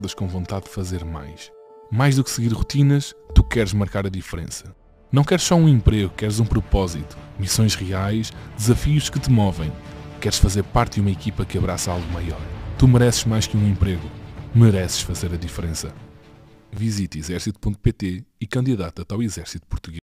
com vontade de fazer mais. Mais do que seguir rotinas, tu queres marcar a diferença. Não queres só um emprego, queres um propósito, missões reais, desafios que te movem. Queres fazer parte de uma equipa que abraça algo maior. Tu mereces mais que um emprego. Mereces fazer a diferença. Visite exército.pt e candidata-te ao Exército Português.